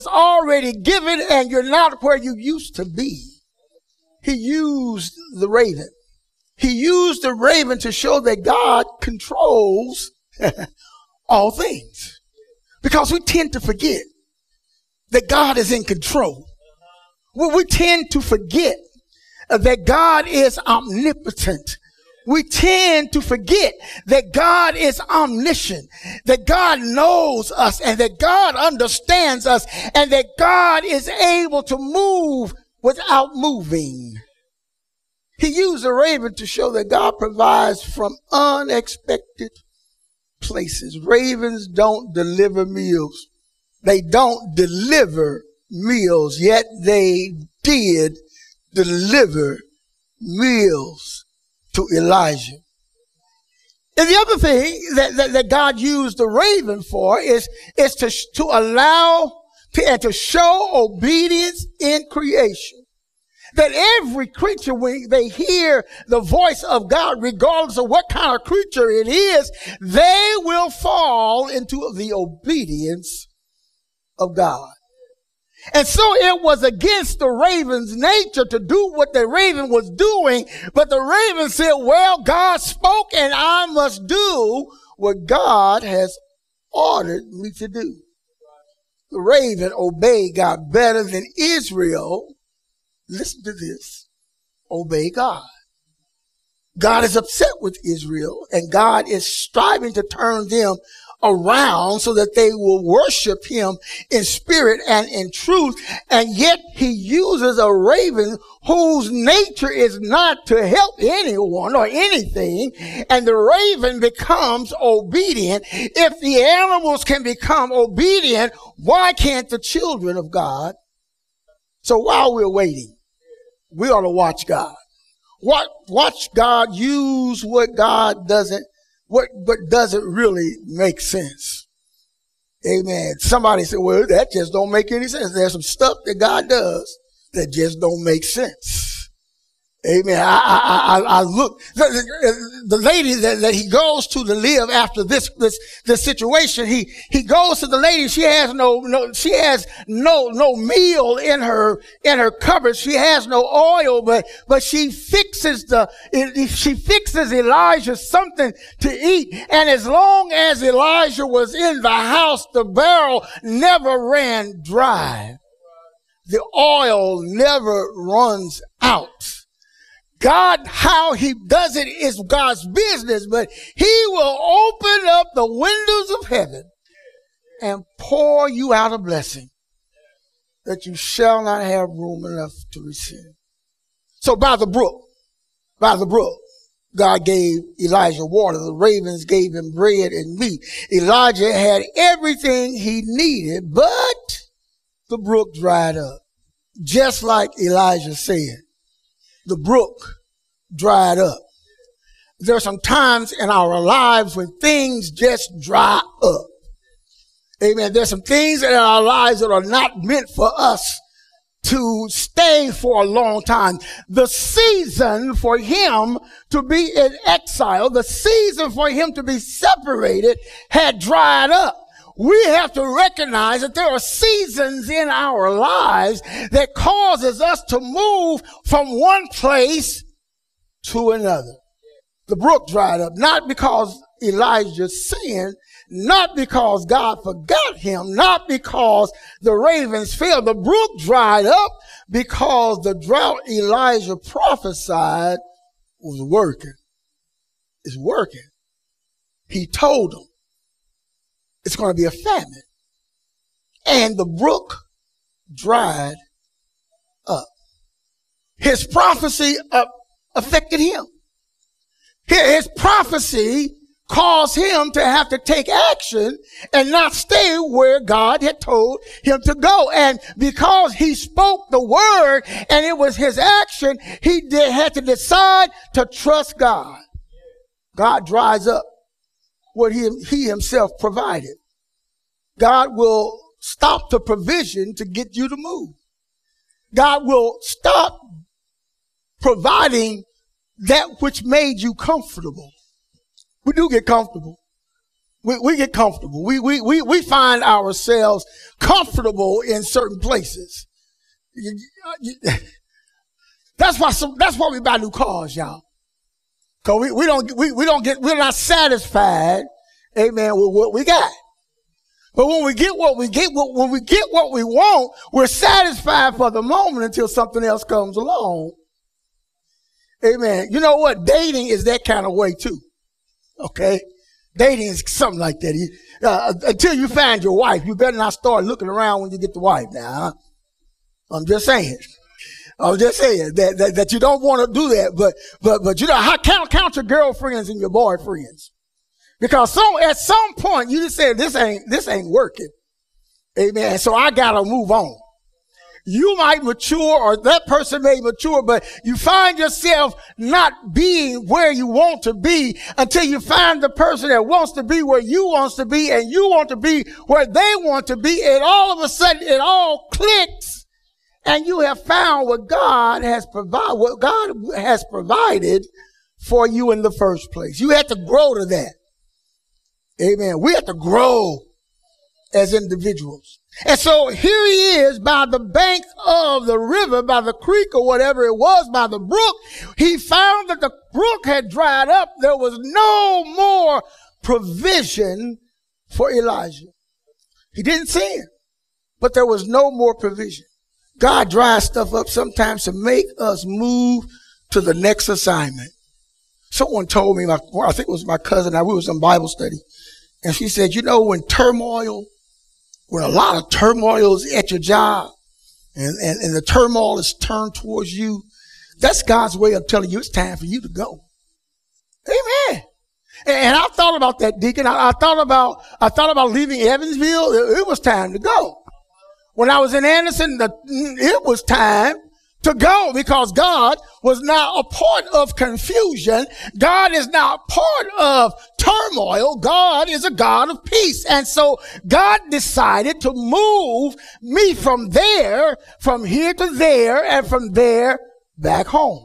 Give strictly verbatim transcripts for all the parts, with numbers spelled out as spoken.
It's already given and you're not where you used to be. He used the raven. He used the raven to show that God controls all things. Because we tend to forget that God is in control. Well, we tend to forget that God is omnipotent. We tend to forget that God is omniscient, that God knows us and that God understands us and that God is able to move without moving. He used a raven to show that God provides from unexpected places. Ravens don't deliver meals. They don't deliver meals, yet they did deliver meals to Elijah. And the other thing that, that, that God used the raven for is, is to, to allow to, and to show obedience in creation. That every creature, when they hear the voice of God, regardless of what kind of creature it is, they will fall into the obedience of God. And so it was against the raven's nature to do what the raven was doing. But the raven said, well, God spoke and I must do what God has ordered me to do. The raven obeyed God better than Israel. Listen to this. Obey God. God is upset with Israel and God is striving to turn them around so that they will worship him in spirit and in truth. And yet he uses a raven whose nature is not to help anyone or anything. And the raven becomes obedient. If the animals can become obedient, why can't the children of God? So while we're waiting, we ought to watch God. Watch, watch God use what God doesn't What, what doesn't really make sense. Amen. Somebody said, well, that just don't make any sense. There's some stuff that God does that just don't make sense. Amen. I, I, I, I look, the, the lady that, that he goes to to live after this, this, this situation, he, he goes to the lady. She has no, no, she has no, no meal in her, in her cupboard. She has no oil, but, but she fixes the, she fixes Elijah something to eat. And as long as Elijah was in the house, the barrel never ran dry. The oil never runs out. God, how he does it is God's business, but he will open up the windows of heaven and pour you out a blessing that you shall not have room enough to receive. So by the brook, by the brook, God gave Elijah water. The ravens gave him bread and meat. Elijah had everything he needed, but the brook dried up. Just like Elijah said. The brook dried up. There are some times in our lives when things just dry up. Amen. There's some things in our lives that are not meant for us to stay for a long time. The season for him to be in exile, the season for him to be separated had dried up. We have to recognize that there are seasons in our lives that causes us to move from one place to another. The brook dried up, not because Elijah sinned, not because God forgot him, not because the ravens failed. The brook dried up because the drought Elijah prophesied was working. It's working. He told them it's going to be a famine. And the brook dried up. His prophecy uh, affected him. His prophecy caused him to have to take action and not stay where God had told him to go. And because he spoke the word and it was his action, he did, had to decide to trust God. God dries up what he, he himself provided. God will stop the provision to get you to move. God will stop providing that which made you comfortable. We do get comfortable. We, we get comfortable. We, we, we, we find ourselves comfortable in certain places. You, you, that's why some, that's why we buy new cars, y'all. Cause we, we don't, we, we don't get, we're not satisfied, amen, with what we got. But when we get what we get, when we get what we want, we're satisfied for the moment until something else comes along. Amen. You know what? Dating is that kind of way too. Okay. Dating is something like that. You, uh, until you find your wife, you better not start looking around when you get the wife now. Huh? I'm just saying. I'm just saying that, that, that you don't want to do that. But, but, but you know, how count, count your girlfriends and your boyfriends. Because some, at some point you just said, this ain't, this ain't working. Amen. So I gotta move on. You might mature or that person may mature, but you find yourself not being where you want to be until you find the person that wants to be where you want to be and you want to be where they want to be. And all of a sudden it all clicks and you have found what God has provided, what God has provided for you in the first place. You had to grow to that. Amen. We have to grow as individuals. And so here he is by the bank of the river, by the creek or whatever it was, by the brook. He found that the brook had dried up. There was no more provision for Elijah. He didn't sin, but there was no more provision. God dries stuff up sometimes to make us move to the next assignment. Someone told me, my, I think it was my cousin, I we was in Bible study, and she said, you know, when turmoil, when a lot of turmoil is at your job and, and, and the turmoil is turned towards you, that's God's way of telling you it's time for you to go. Amen. And, and I thought about that, Deacon. I, I thought about, I thought about leaving Evansville. It, it was time to go. When I was in Anderson, the, it was time to go because God was now a part of confusion. God is not part of turmoil. God is a God of peace. And so God decided to move me from there, from here to there, and from there back home.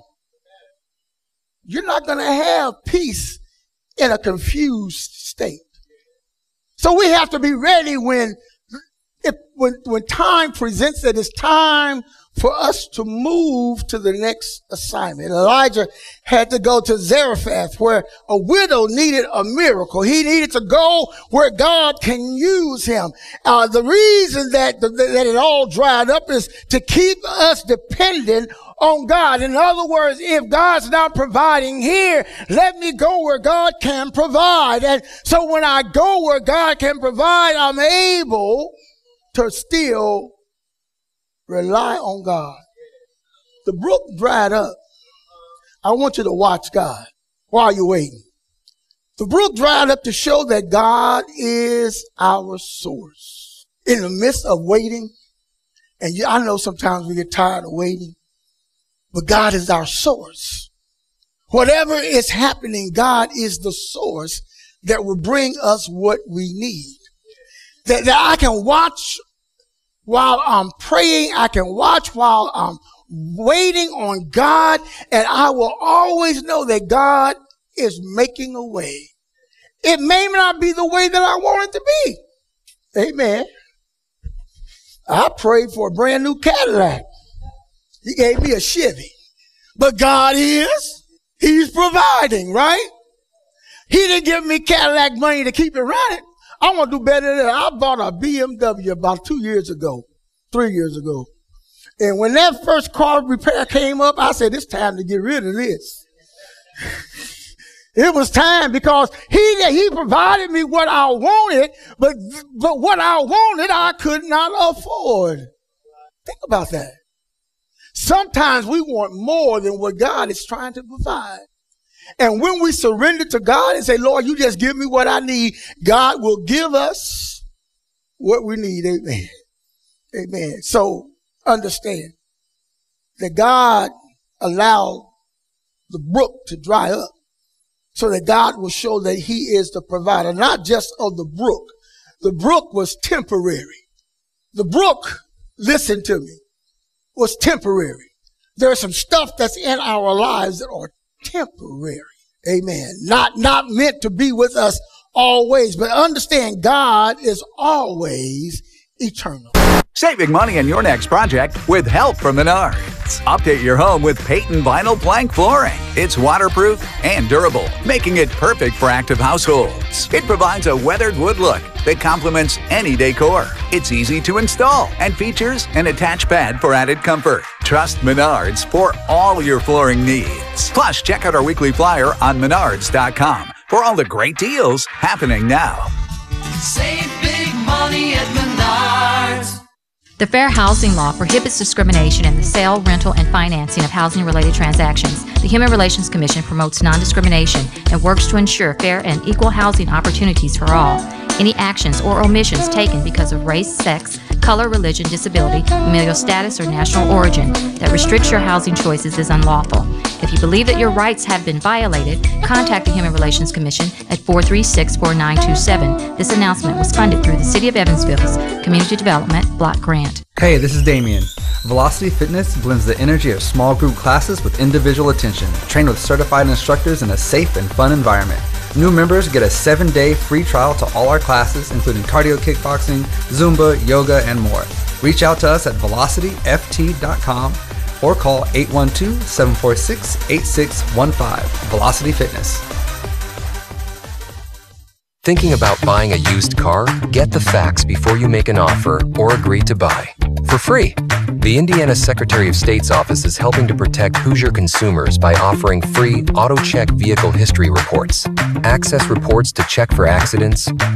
You're not going to have peace in a confused state. So we have to be ready when, if, when, when time presents that it's time for us to move to the next assignment. Elijah had to go to Zarephath where a widow needed a miracle. He needed to go where God can use him. Uh, the reason that, that it all dried up is to keep us dependent on God. In other words, if God's not providing here, let me go where God can provide. And so when I go where God can provide, I'm able to still rely on God. The brook dried up. I want you to watch God while you're waiting. The brook dried up to show that God is our source. In the midst of waiting, and you, I know sometimes we get tired of waiting, but God is our source. Whatever is happening, God is the source that will bring us what we need. That, that I can watch while I'm praying, I can watch while I'm waiting on God, and I will always know that God is making a way. It may not be the way that I want it to be. Amen. I prayed for a brand new Cadillac. He gave me a Chevy. But God is, he's providing, right? He didn't give me Cadillac money to keep it running. I want to do better than that. I bought a B M W about two years ago, three years ago. And when that first car repair came up, I said, it's time to get rid of this. It was time because he, he provided me what I wanted, but, but what I wanted, I could not afford. Think about that. Sometimes we want more than what God is trying to provide. And when we surrender to God and say, Lord, you just give me what I need, God will give us what we need. Amen. Amen. So understand that God allowed the brook to dry up so that God will show that he is the provider, not just of the brook. The brook was temporary. The brook, listen to me, was temporary. There's some stuff that's in our lives that are temporary. Amen. Not, not meant to be with us always. But understand, God is always eternal. Saving money on your next project with help from Menards. Update your home with Peyton Vinyl Plank Flooring. It's waterproof and durable, making it perfect for active households. It provides a weathered wood look that complements any decor. It's easy to install and features an attached pad for added comfort. Trust Menards for all your flooring needs. Plus, check out our weekly flyer on menards dot com for all the great deals happening now. Save big money at Menards. The Fair Housing Law prohibits discrimination in the sale, rental, and financing of housing-related transactions. The Human Relations Commission promotes non-discrimination and works to ensure fair and equal housing opportunities for all. Any actions or omissions taken because of race, sex, color, religion, disability, familial status, or national origin that restricts your housing choices is unlawful. If you believe that your rights have been violated, contact the Human Relations Commission at four three six, four nine two seven. This announcement was funded through the City of Evansville's Community Development Block Grant. Hey, this is Damien. Velocity Fitness blends the energy of small group classes with individual attention, trained with certified instructors in a safe and fun environment. New members get a seven-day free trial to all our classes, including cardio kickboxing, Zumba, yoga, and more. Reach out to us at velocity f t dot com or call eight one two, seven four six, eight six one five. Velocity Fitness. Thinking about buying a used car? Get the facts before you make an offer or agree to buy. For free. The Indiana Secretary of State's office is helping to protect Hoosier consumers by offering free AutoCheck vehicle history reports. Access reports to check for accidents,